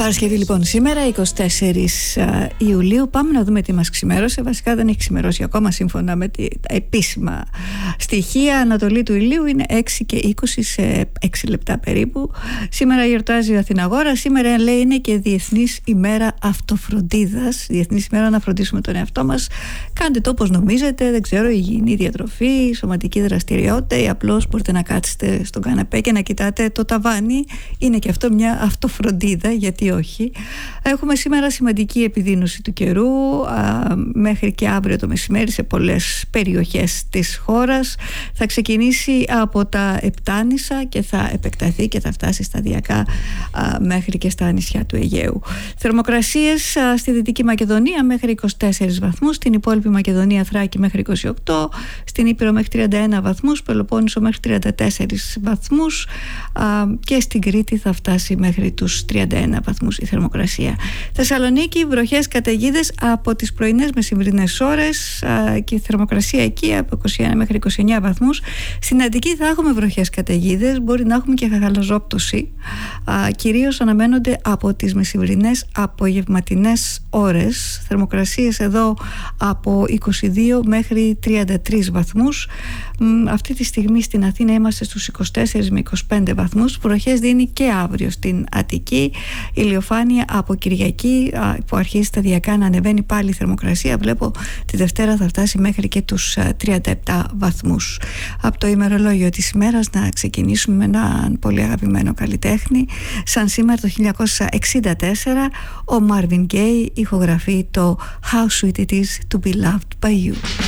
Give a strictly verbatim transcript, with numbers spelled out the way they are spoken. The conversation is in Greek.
Παρασκευή λοιπόν σήμερα, εικοστή Ιουλίου. Πάμε να δούμε τι μας ξημέρωσε. Βασικά δεν έχει ξημερώσει ακόμα σύμφωνα με τα επίσημα στοιχεία. Ανατολή του ηλίου είναι έξι και είκοσι σε έξι λεπτά περίπου. Σήμερα γιορτάζει η Αθηναγόρα. Σήμερα λέει είναι και Διεθνής ημέρα αυτοφροντίδας. Διεθνής ημέρα να φροντίσουμε τον εαυτό μας. Κάντε το όπως νομίζετε, δεν ξέρω, υγιεινή διατροφή, σωματική δραστηριότητα ή απλώς μπορείτε να κάτσετε στον καναπέ και να κοιτάτε το ταβάνι. Είναι και αυτό μια αυτοφροντίδα, γιατί όχι. Έχουμε σήμερα σημαντική επιδείνωση του καιρού α, μέχρι και αύριο το μεσημέρι σε πολλές περιοχές της χώρας. Θα ξεκινήσει από τα Επτάνησα και θα επεκταθεί και θα φτάσει σταδιακά α, μέχρι και στα νησιά του Αιγαίου. Θερμοκρασίες α, στη Δυτική Μακεδονία μέχρι είκοσι τέσσερις βαθμούς, στην υπόλοιπη Μακεδονία Θράκη μέχρι είκοσι οκτώ, στην Ήπειρο μέχρι τριάντα ένα βαθμούς, Πελοπόννησο μέχρι τριάντα τέσσερις βαθμούς α, και στην Κρήτη θα φτάσει μέχρι τους τριάντα ένα βαθμούς η θερμοκρασία. Θεσσαλονίκη, βροχές, καταιγίδες από τις πρωινές μεσημβρινές ώρες α, και η θερμοκρασία εκεί από είκοσι ένα μέχρι είκοσι εννέα βαθμούς. Στην Αττική θα έχουμε βροχές, καταιγίδες, μπορεί να έχουμε και χαλαζόπτωση. Α, κυρίως αναμένονται από τις μεσημβρινές απογευματινές ώρες. Θερμοκρασίες εδώ από είκοσι δύο μέχρι τριάντα τρεις βαθμούς. Αυτή τη στιγμή στην Αθήνα είμαστε στους είκοσι τέσσερις με είκοσι πέντε βαθμούς. Βροχές δίνει και αύριο στην Αττική. Ηλιοφάνεια από Κυριακή που αρχίζει σταδιακά να ανεβαίνει πάλι η θερμοκρασία. Βλέπω τη Δευτέρα θα φτάσει μέχρι και τους τριάντα επτά βαθμούς. Από το ημερολόγιο της ημέρας να ξεκινήσουμε με έναν πολύ αγαπημένο καλλιτέχνη. Σαν σήμερα το χίλια εννιακόσια εξήντα τέσσερα ο Marvin Gaye ηχογραφεί το How Sweet It Is To Be Loved By You.